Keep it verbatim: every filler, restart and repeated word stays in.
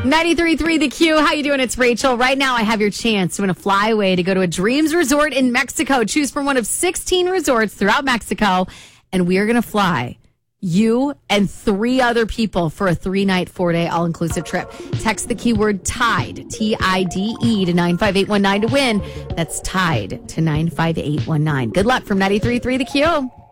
ninety-three point three The Q. How you doing? It's Rachel. Right now, I have your chance to win a flyaway to go to a Dreams Resort in Mexico. Choose from one of sixteen resorts throughout Mexico, and we are going to fly you and three other people for a three-night, four-day, all-inclusive trip. Text the keyword TIDE, T I D E, to nine five eight one nine to win. That's TIDE to nine five eight one nine. Good luck from ninety-three point three The Q.